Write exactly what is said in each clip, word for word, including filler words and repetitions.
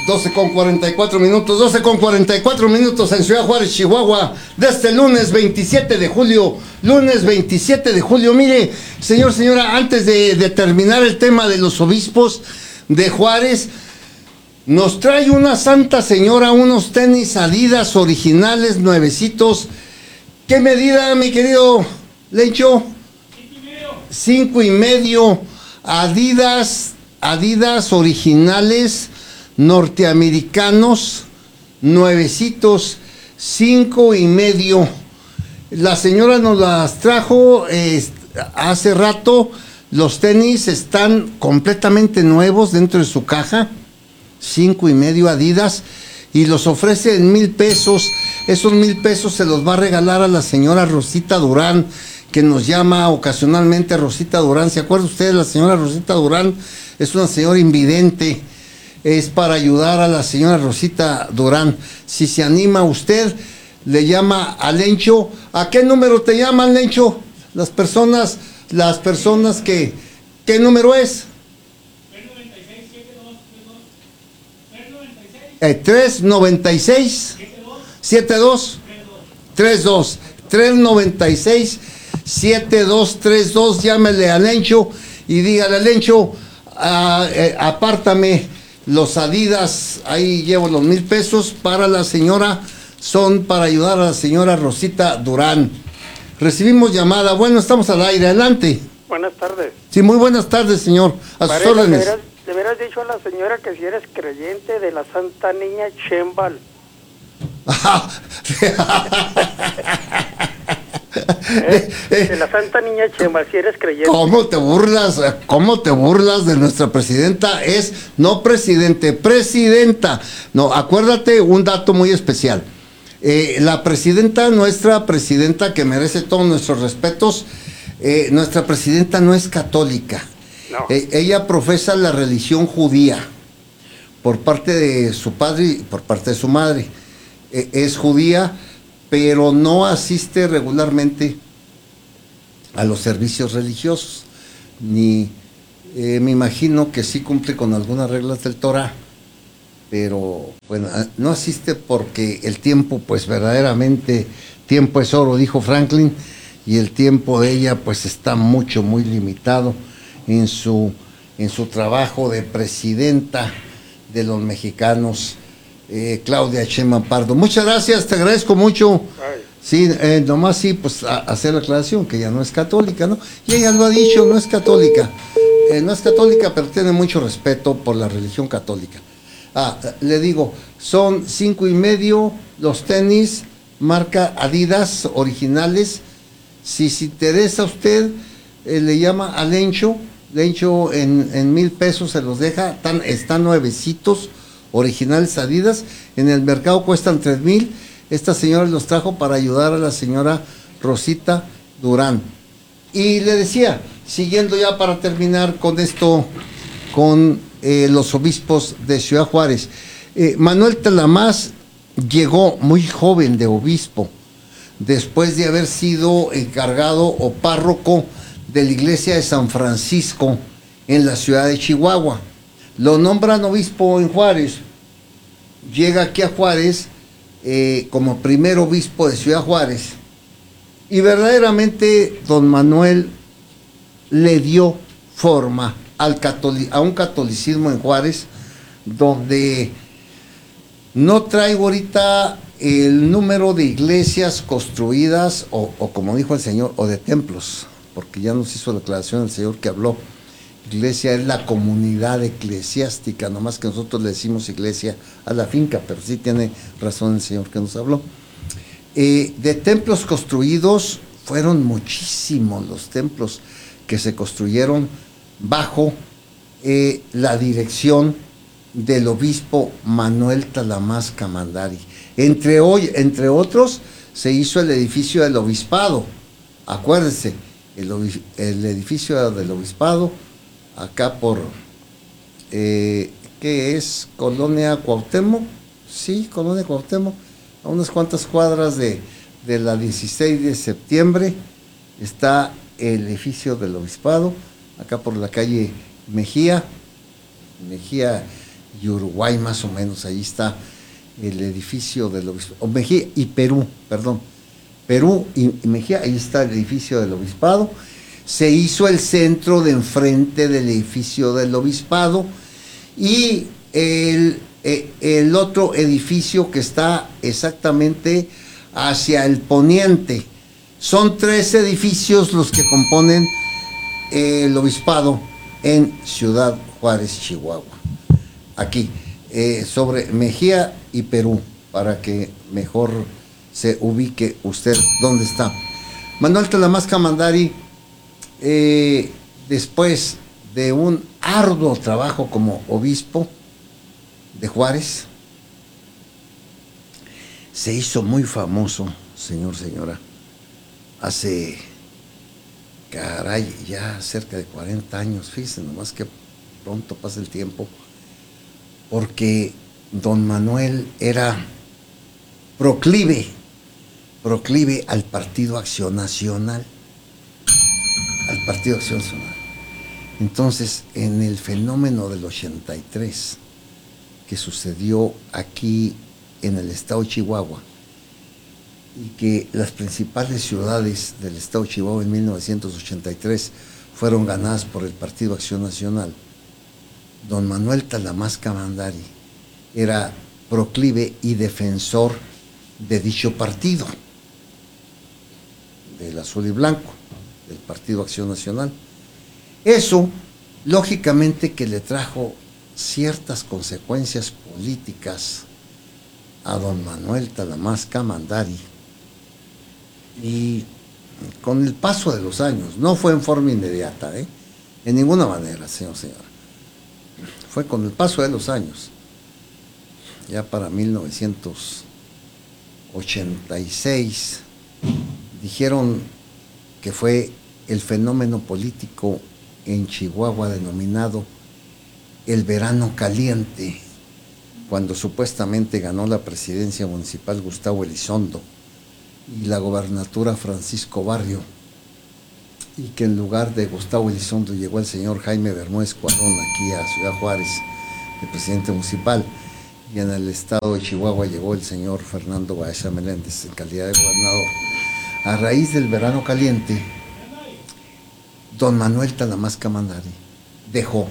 doce con cuarenta y cuatro minutos, doce con cuarenta y cuatro minutos en Ciudad Juárez, Chihuahua, de este lunes veintisiete de julio, lunes veintisiete de julio. Mire, señor, señora, antes de, de terminar el tema de los obispos de Juárez, nos trae una santa señora unos tenis Adidas originales, nuevecitos. ¿Qué medida, mi querido Lencho? Cinco y medio. Cinco y medio, Adidas, Adidas originales, norteamericanos, nuevecitos, cinco y medio. La señora nos las trajo eh, hace rato. Los tenis están completamente nuevos dentro de su caja, cinco y medio Adidas, y los ofrece en mil pesos. Esos mil pesos se los va a regalar a la señora Rosita Durán, que nos llama ocasionalmente Rosita Durán. ¿Se acuerda usted de la señora Rosita Durán? Es una señora invidente. Es para ayudar a la señora Rosita Durán. Si se anima usted, le llama a Lencho. ¿A qué número te llaman, Lencho? Las personas, las personas que... ¿Qué número es? tres noventa y seis setenta y dos treinta y dos tres noventa y seis setenta y dos treinta y dos. Llámele a Lencho y dígale a Lencho, a, eh, apártame los Adidas, ahí llevo los mil pesos para la señora, son para ayudar a la señora Rosita Durán. Recibimos llamada. Bueno, estamos al aire, adelante. Buenas tardes. Sí, muy buenas tardes, señor, a sus órdenes. Le hubieras dicho a la señora que si eres creyente de la Santa Niña Chembal. ¿Eh? De la Santa Niña Chembal, si eres creyente. ¿Cómo te burlas? ¿Cómo te burlas de nuestra presidenta? Es no presidente, presidenta. No, acuérdate un dato muy especial. Eh, la presidenta, nuestra presidenta, que merece todos nuestros respetos, eh, nuestra presidenta no es católica. No. Eh, ella profesa la religión judía por parte de su padre y por parte de su madre. Eh, es judía, pero no asiste regularmente a los servicios religiosos, ni eh, me imagino que sí cumple con algunas reglas del Torah, pero bueno, no asiste porque el tiempo, pues verdaderamente, tiempo es oro, dijo Franklin, y el tiempo de ella pues está mucho, muy limitado en su, en su trabajo de presidenta de los mexicanos, eh, Claudia Sheinbaum Pardo. Muchas gracias, te agradezco mucho. Ay. Sí, eh, nomás sí, pues a, hacer la aclaración que ella no es católica, ¿no? Y ella lo ha dicho, no es católica, eh, no es católica, pero tiene mucho respeto por la religión católica. Ah, le digo, son cinco y medio los tenis, marca Adidas, originales. Si se interesa a usted, eh, le llama a Lencho. Lencho en, en mil pesos se los deja, están, están nuevecitos, originales Adidas, en el mercado cuestan tres mil. Esta señora los trajo para ayudar a la señora Rosita Durán. Y le decía, siguiendo ya para terminar con esto, con eh, los obispos de Ciudad Juárez, eh, Manuel Talamás llegó muy joven de obispo, después de haber sido encargado o párroco de la iglesia de San Francisco en la ciudad de Chihuahua. Lo nombran obispo en Juárez, llega aquí a Juárez eh, como primer obispo de Ciudad Juárez, y verdaderamente don Manuel le dio forma al catoli- a un catolicismo en Juárez, donde no traigo ahorita el número de iglesias construidas, o, o como dijo el Señor, o de templos, porque ya nos hizo la declaración el Señor que habló. Iglesia es la comunidad eclesiástica, nomás que nosotros le decimos iglesia a la finca, pero sí tiene razón el Señor que nos habló. Eh, de templos construidos, fueron muchísimos los templos que se construyeron bajo eh, la dirección del obispo Manuel Talamás Camandari. Entre, hoy, entre otros, se hizo el edificio del obispado. Acuérdense, el, el edificio del obispado, acá por, eh, ¿qué es? Colonia Cuauhtémoc, sí, Colonia Cuauhtémoc, a unas cuantas cuadras de, de la dieciséis de septiembre, está el edificio del obispado, acá por la calle Mejía, Mejía y Uruguay más o menos, ahí está el edificio del obispado, Mejía y Perú, perdón, Perú y, y Mejía, ahí está el edificio del obispado. Se hizo el centro de enfrente del edificio del obispado y el, el otro edificio que está exactamente hacia el poniente. Son tres edificios los que componen el obispado en Ciudad Juárez, Chihuahua. Aquí, eh, sobre Mejía y Perú, para que mejor se ubique usted dónde está. Manuel Talamasca Mandari, eh, después de un arduo trabajo como obispo de Juárez, se hizo muy famoso, señor, señora, hace, caray, ya cerca de cuarenta años, fíjense nomás que pronto pasa el tiempo, porque don Manuel era proclive, proclive al Partido Acción Nacional, al Partido Acción Nacional. Entonces, en el fenómeno del ochenta y tres, que sucedió aquí en el estado de Chihuahua, y que las principales ciudades del estado de Chihuahua en mil novecientos ochenta y tres fueron ganadas por el Partido Acción Nacional, don Manuel Talamasca Mandari era proclive y defensor de dicho partido, del azul y blanco, del Partido Acción Nacional. Eso, lógicamente, que le trajo ciertas consecuencias políticas a don Manuel Talamasca Mandari, y con el paso de los años, no fue en forma inmediata, ¿eh? En ninguna manera, señor, señora. Fue con el paso de los años, ya para mil novecientos ochenta y seis, dijeron que fue el fenómeno político en Chihuahua denominado el verano caliente, cuando supuestamente ganó la presidencia municipal Gustavo Elizondo y la gobernatura Francisco Barrio, y que en lugar de Gustavo Elizondo llegó el señor Jaime Bermúdez Cuarón aquí a Ciudad Juárez, el presidente municipal, y en el estado de Chihuahua llegó el señor Fernando Baeza Meléndez en calidad de gobernador. A raíz del verano caliente, don Manuel Talamasca Mandari dejó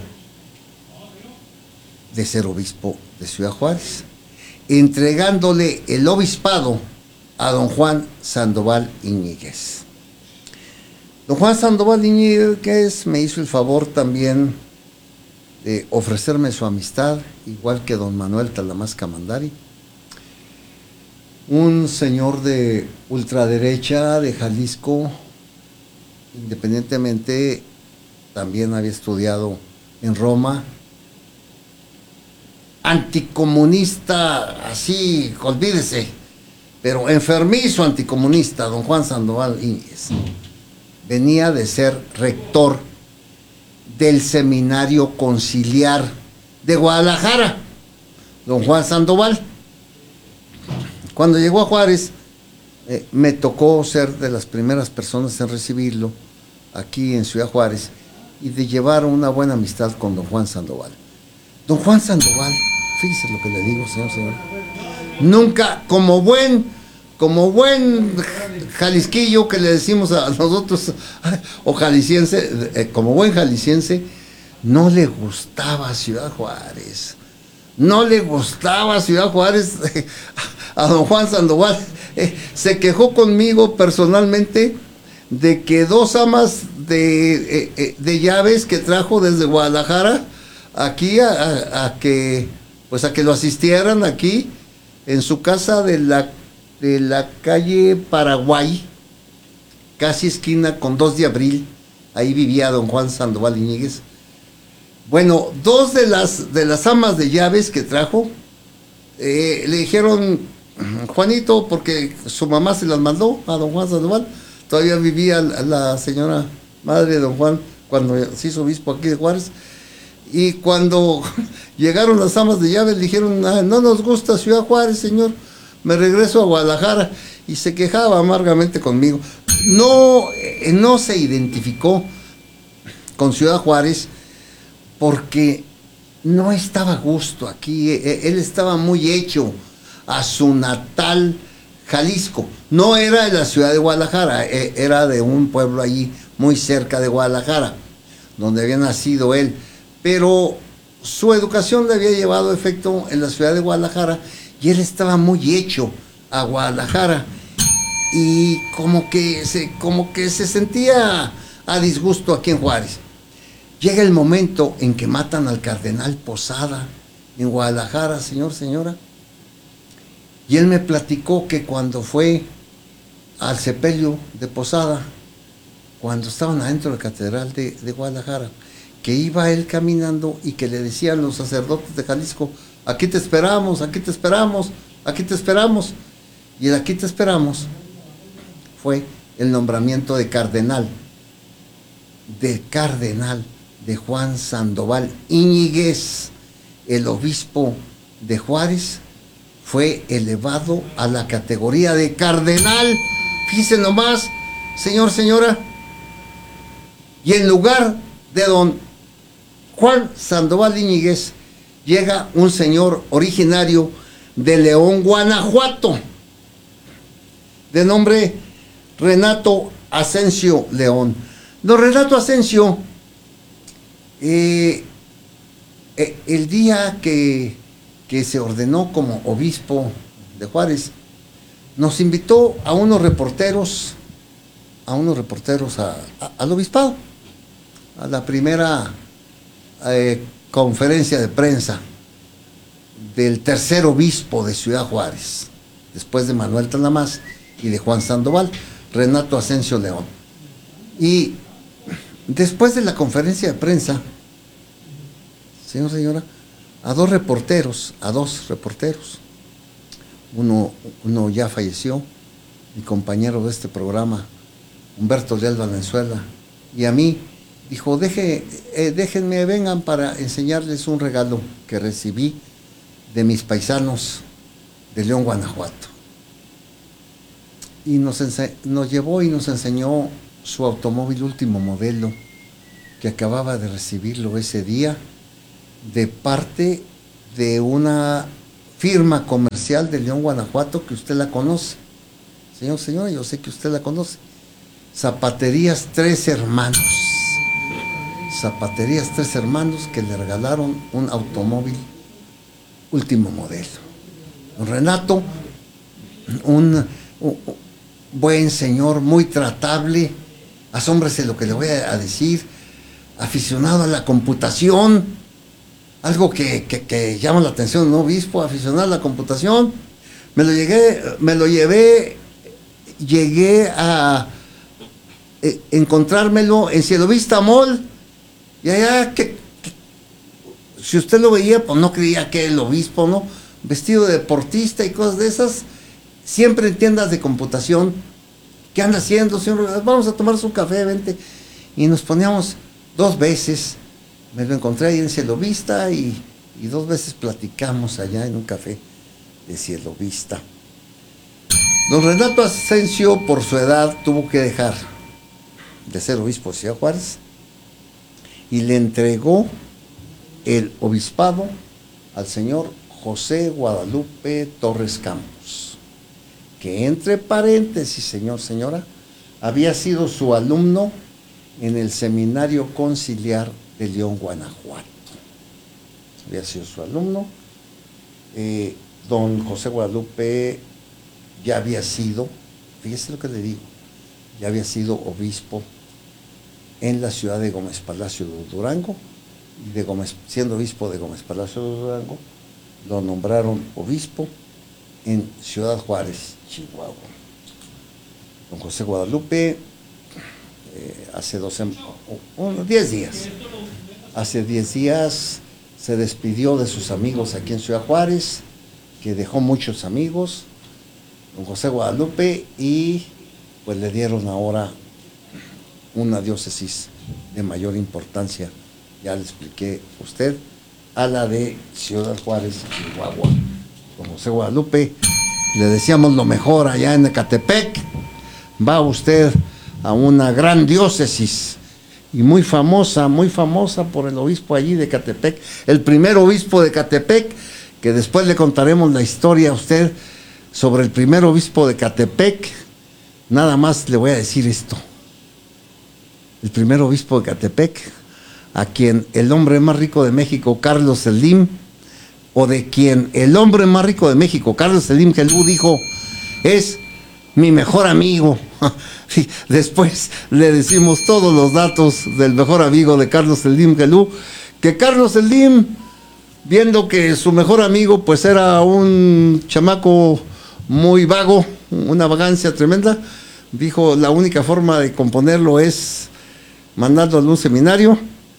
de ser obispo de Ciudad Juárez, entregándole el obispado a don Juan Sandoval Iñiguez. Don Juan Sandoval Iñiguez me hizo el favor también de ofrecerme su amistad, igual que don Manuel Talamasca Mandari, un señor de ultraderecha de Jalisco, independientemente, también había estudiado en Roma, anticomunista, así, olvídese, pero enfermizo anticomunista, don Juan Sandoval Iñiguez. Venía de ser rector del Seminario Conciliar de Guadalajara, don Juan Sandoval. Cuando llegó a Juárez, eh, me tocó ser de las primeras personas en recibirlo aquí en Ciudad Juárez y de llevar una buena amistad con don Juan Sandoval. Don Juan Sandoval, fíjese lo que le digo, señor, señor, nunca, como buen, como buen jalisquillo que le decimos a nosotros, o jalisciense, eh, como buen jalisciense, no le gustaba Ciudad Juárez, no le gustaba Ciudad Juárez eh, a don Juan Sandoval. Eh, se quejó conmigo personalmente de que dos amas de, eh, eh, de llaves que trajo desde Guadalajara aquí a, a, a que pues a que lo asistieran aquí en su casa de la de la calle Paraguay, casi esquina con dos de abril, ahí vivía don Juan Sandoval Iñiguez. Bueno, dos de las de las amas de llaves que trajo eh, le dijeron, Juanito, porque su mamá se las mandó a don Juan Sandoval, todavía vivía la señora madre de don Juan cuando se hizo obispo aquí de Juárez, y cuando llegaron las amas de llaves le dijeron, ah, no nos gusta Ciudad Juárez, señor, me regreso a Guadalajara, y se quejaba amargamente conmigo. No, eh, no se identificó con Ciudad Juárez porque no estaba a gusto aquí, él estaba muy hecho a su natal Jalisco. No era de la ciudad de Guadalajara, era de un pueblo allí muy cerca de Guadalajara, donde había nacido él, pero su educación le había llevado a efecto en la ciudad de Guadalajara y él estaba muy hecho a Guadalajara y como que se, como que se sentía a disgusto aquí en Juárez. Llega el momento en que matan al cardenal Posada en Guadalajara, señor, señora. Y él me platicó que cuando fue al sepelio de Posada, cuando estaban adentro de la catedral de, de Guadalajara, que iba él caminando y que le decían los sacerdotes de Jalisco, aquí te esperamos, aquí te esperamos, aquí te esperamos. Y el aquí te esperamos fue el nombramiento de cardenal, de cardenal, de Juan Sandoval Íñiguez, el obispo de Juárez, fue elevado a la categoría de cardenal. Fíjense nomás, señor, señora. Y en lugar de don Juan Sandoval Íñiguez, llega un señor originario de León, Guanajuato, de nombre Renato Asensio León. Don Renato Asensio, eh, eh, el día que, que se ordenó como obispo de Juárez, nos invitó a unos reporteros, a unos reporteros a, a, al obispado, a la primera eh, conferencia de prensa del tercer obispo de Ciudad Juárez, después de Manuel Tanamás y de Juan Sandoval, Renato Asensio León. Y después de la conferencia de prensa, señor, señora, a dos reporteros, a dos reporteros, uno, uno ya falleció, mi compañero de este programa, Humberto Leal Valenzuela, y a mí, dijo, Deje, eh, déjenme, vengan para enseñarles un regalo que recibí de mis paisanos de León, Guanajuato. Y nos, nos llevó y nos enseñó su automóvil último modelo, que acababa de recibirlo ese día, de parte de una firma comercial de León, Guanajuato, que usted la conoce. Señor, señora, yo sé que usted la conoce. Zapaterías Tres Hermanos. Zapaterías Tres Hermanos, que le regalaron un automóvil último modelo. Don Renato, un, un buen señor, muy tratable, asómbrese lo que le voy a decir, aficionado a la computación, algo que, que, que llama la atención, ¿no, obispo? Aficionado a la computación. Me lo llegué, me lo llevé, llegué a eh, encontrármelo en Cielo Vista Mall, y allá que, que si usted lo veía, pues no creía que era el obispo, ¿no? Vestido de deportista y cosas de esas, siempre en tiendas de computación. ¿Qué anda haciendo, señor? Vamos a tomarse un café, vente. Y nos poníamos dos veces, me lo encontré ahí en Cielo Vista y, y dos veces platicamos allá en un café de Cielo Vista. Don Renato Asensio, por su edad, tuvo que dejar de ser obispo de Ciudad Juárez y le entregó el obispado al señor José Guadalupe Torres Campos, que entre paréntesis, señor, señora, había sido su alumno en el Seminario Conciliar de León, Guanajuato. Había sido su alumno. Eh, don José Guadalupe ya había sido, fíjese lo que le digo, ya había sido obispo en la ciudad de Gómez Palacio de Durango, y de Gómez, siendo obispo de Gómez Palacio de Durango, lo nombraron obispo en Ciudad Juárez, Chihuahua. Don José Guadalupe, eh, hace doce, unos diez días, hace diez días se despidió de sus amigos aquí en Ciudad Juárez, que dejó muchos amigos, don José Guadalupe, y pues le dieron ahora una diócesis de mayor importancia, ya le expliqué a usted, a la de Ciudad Juárez, Chihuahua. Don José Guadalupe, le deseamos lo mejor allá en Ecatepec. Va usted a una gran diócesis y muy famosa, muy famosa por el obispo allí de Ecatepec, el primer obispo de Ecatepec, que después le contaremos la historia a usted sobre el primer obispo de Ecatepec. Nada más le voy a decir esto. El primer obispo de Ecatepec, a quien el hombre más rico de México, Carlos Slim, o de quien el hombre más rico de México, Carlos Slim Gelú, dijo, es mi mejor amigo. Sí, después le decimos todos los datos del mejor amigo de Carlos Slim Gelú, que Carlos Slim, viendo que su mejor amigo pues era un chamaco muy vago, una vagancia tremenda, dijo, la única forma de componerlo es mandándole a un seminario.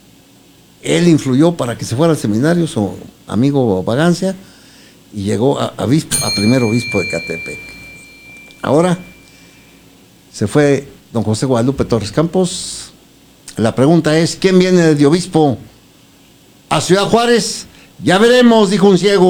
Él influyó para que se fuera al seminario, su amigo Vagancia, y llegó a, a, obispo, a primer obispo de Ecatepec. Ahora se fue don José Guadalupe Torres Campos. La pregunta es, ¿quién viene de obispo a Ciudad Juárez? Ya veremos, dijo un ciego.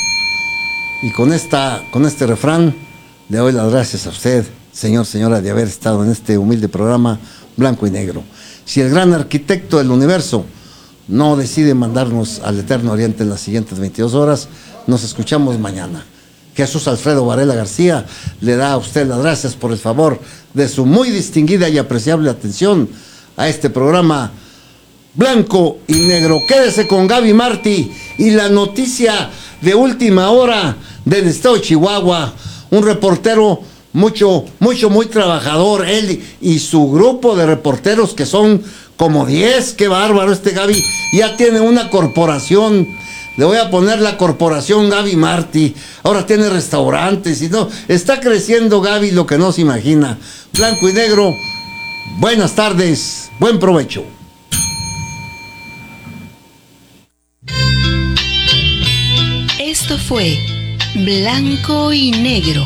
Y con, esta, con este refrán le doy las gracias a usted, señor, señora, de haber estado en este humilde programa Blanco y Negro. Si el gran arquitecto del universo no decide mandarnos al Eterno Oriente en las siguientes veintidós horas, nos escuchamos mañana. Jesús Alfredo Varela García le da a usted las gracias por el favor de su muy distinguida y apreciable atención a este programa Blanco y Negro. Quédese con Gaby Martí y la noticia de última hora del estado de Chihuahua. Un reportero mucho, mucho, muy trabajador, él y su grupo de reporteros que son como diez, qué bárbaro este Gaby, ya tiene una corporación, le voy a poner la corporación Gaby Martí, ahora tiene restaurantes y no, está creciendo Gaby lo que no se imagina. Blanco y Negro, buenas tardes, buen provecho. Esto fue Blanco y Negro.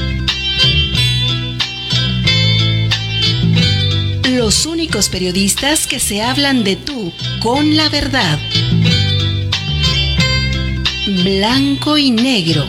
Los únicos periodistas que se hablan de tú con la verdad. Blanco y Negro.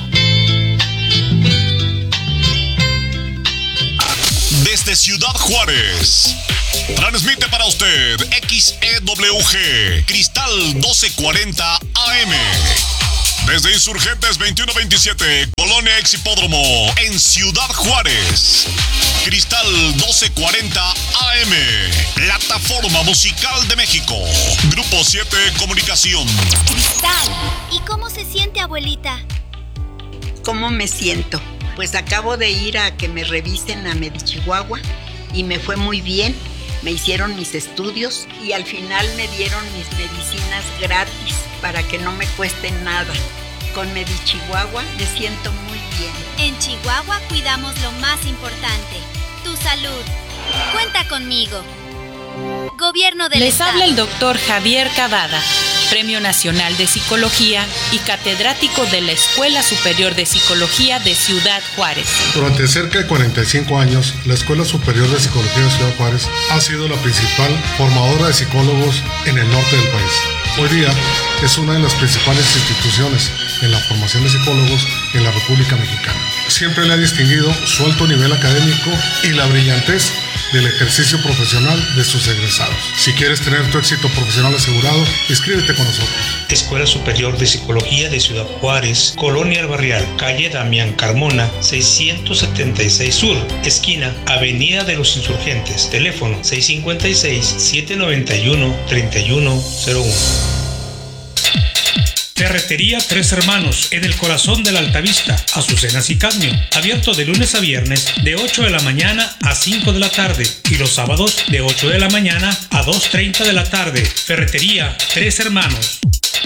Desde Ciudad Juárez, transmite para usted X E W G, Cristal doce cuarenta A M. Desde Insurgentes veintiuno veintisiete, Colonia Ex Hipódromo, en Ciudad Juárez. Cristal doce cuarenta A M, plataforma musical de México. Grupo siete Comunicación. Cristal, ¿y cómo se siente, abuelita? ¿Cómo me siento? Pues acabo de ir a que me revisen a Medichihuahua y me fue muy bien. Me hicieron mis estudios y al final me dieron mis medicinas gratis para que no me cueste nada. Con Medichihuahua me siento muy bien. En Chihuahua cuidamos lo más importante, tu salud. Cuenta conmigo. Gobierno del Les Estado. habla el doctor Javier Cavada, Premio Nacional de Psicología y catedrático de la Escuela Superior de Psicología de Ciudad Juárez. Durante cerca de cuarenta y cinco años, la Escuela Superior de Psicología de Ciudad Juárez ha sido la principal formadora de psicólogos en el norte del país. Hoy día es una de las principales instituciones en la formación de psicólogos en la República Mexicana. Siempre le ha distinguido su alto nivel académico y la brillantez del ejercicio profesional de sus egresados. Si quieres tener tu éxito profesional asegurado, inscríbete con nosotros. Escuela Superior de Psicología de Ciudad Juárez, Colonia El Barrial, calle Damián Carmona, seiscientos setenta y seis Sur, esquina Avenida de los Insurgentes, teléfono seis cinco seis, siete nueve uno, tres uno cero uno. Ferretería Tres Hermanos, en el corazón de la Altavista, Azucenas y Cadmio, abierto de lunes a viernes de ocho de la mañana a cinco de la tarde y los sábados de ocho de la mañana a dos treinta de la tarde. Ferretería Tres Hermanos.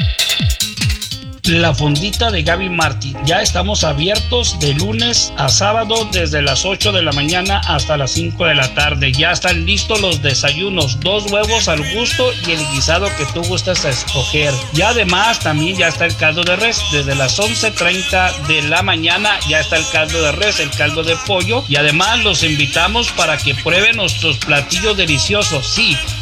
La Fondita de Gaby Martí. Ya estamos abiertos de lunes a sábado desde las ocho de la mañana hasta las cinco de la tarde. Ya están listos los desayunos, dos huevos al gusto y el guisado que tú gustas a escoger. Y además también ya está el caldo de res. Desde las once treinta de la mañana ya está el caldo de res, el caldo de pollo. Y además los invitamos para que prueben nuestros platillos deliciosos. Sí,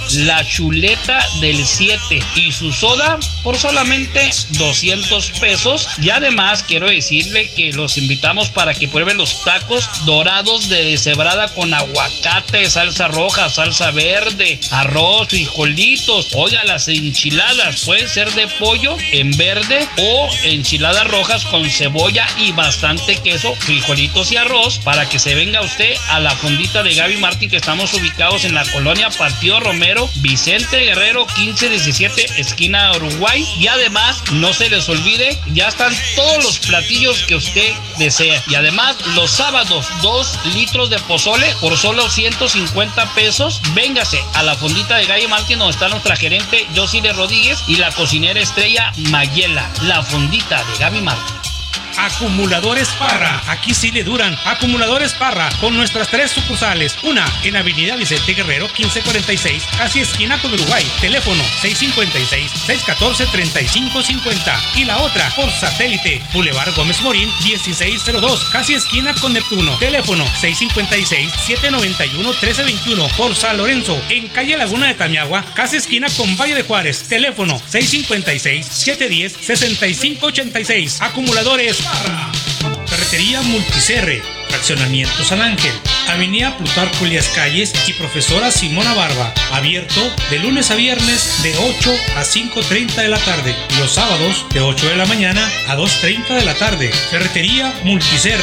la chuleta del siete y su soda por solamente doscientos pesos. Y además quiero decirle que los invitamos para que prueben los tacos dorados de deshebrada con aguacate, salsa roja, salsa verde, arroz, frijolitos. Oiga, las enchiladas pueden ser de pollo en verde o enchiladas rojas con cebolla y bastante queso, frijolitos y arroz, para que se venga usted a la fondita de Gaby Martín, que estamos ubicados en la colonia Partido Romero, Vicente Guerrero quince diecisiete, esquina Uruguay. Y además no se les olvide, ya están todos los platillos que usted desea. Y además los sábados dos litros de pozole por solo ciento cincuenta pesos. Véngase a la fondita de Gaby Martín, donde está nuestra gerente Josile Rodríguez y la cocinera estrella Mayela. La fondita de Gaby Martín. Acumuladores Parra, aquí sí le duran. Acumuladores Parra, con nuestras tres sucursales. Una en Avenida Vicente Guerrero quince cuarenta y seis, casi esquina con Uruguay. Teléfono seis cinco seis, seis uno cuatro, tres cinco cinco cero. Y la otra por satélite, Boulevard Gómez Morín dieciséis cero dos, casi esquina con Neptuno. Teléfono seis cinco seis, siete nueve uno, uno tres dos uno. Por San Lorenzo, en calle Laguna de Tamiagua, casi esquina con Valle de Juárez. Teléfono seis cinco seis, siete uno cero, seis cinco ocho seis. Acumuladores Parra. Ferretería Multicerre, Fraccionamiento San Ángel, Avenida Plutarco Elías Calles y Profesora Simona Barba. Abierto de lunes a viernes de ocho a cinco treinta de la tarde. Los sábados de ocho de la mañana a dos treinta de la tarde. Ferretería Multicerre.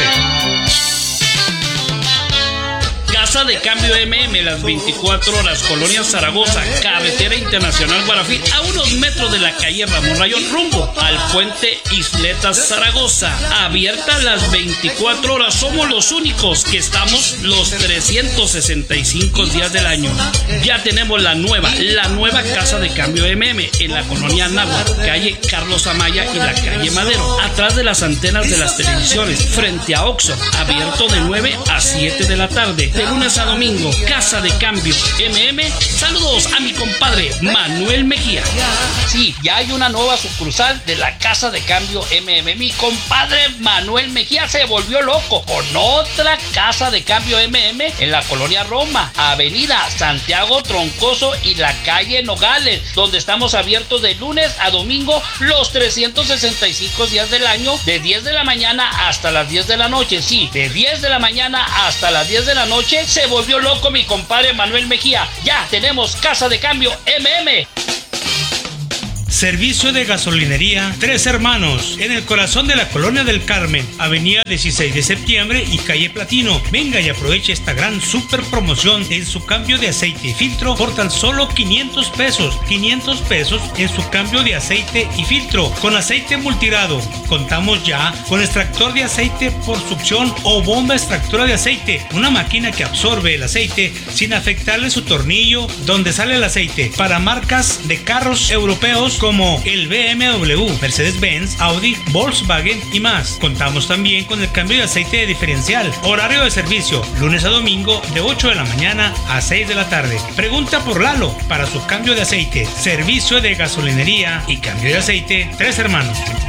Casa de Cambio M M, las veinticuatro horas, Colonia Zaragoza, Carretera Internacional Guarafí, a unos metros de la calle Ramón Rayón, rumbo al puente Isletas Zaragoza. Abierta las veinticuatro horas, somos los únicos que estamos los trescientos sesenta y cinco días del año. Ya tenemos la nueva, la nueva Casa de Cambio M M en la colonia Náhuatl, calle Carlos Amaya y la calle Madero, atrás de las antenas de las televisiones, frente a Oxxo. Abierto de nueve a siete de la tarde. De lunes a domingo, Casa de Cambio M M. Saludos a mi compadre Manuel Mejía. Sí, ya hay una nueva sucursal de la Casa de Cambio M M. Mi compadre Manuel Mejía se volvió loco con otra Casa de Cambio M M en la colonia Roma, Avenida Santiago Troncoso y la calle Nogales, donde estamos abiertos de lunes a domingo los trescientos sesenta y cinco días del año, de diez de la mañana hasta las diez de la noche. Sí, de diez de la mañana hasta las diez de la noche. Se volvió loco mi compadre Manuel Mejía. Ya tenemos Casa de Cambio M M. Servicio de gasolinería Tres Hermanos, en el corazón de la Colonia del Carmen, Avenida dieciséis de septiembre y calle Platino. Venga y aproveche esta gran super promoción en su cambio de aceite y filtro por tan solo quinientos pesos. quinientos pesos en su cambio de aceite y filtro con aceite multirado. Contamos ya con extractor de aceite por succión o bomba extractora de aceite, una máquina que absorbe el aceite sin afectarle su tornillo donde sale el aceite, para marcas de carros europeos como el B M W, Mercedes-Benz, Audi, Volkswagen y más. Contamos también con el cambio de aceite de diferencial. Horario de servicio, lunes a domingo de ocho de la mañana a seis de la tarde. Pregunta por Lalo para su cambio de aceite. Servicio de gasolinería y cambio de aceite Tres Hermanos.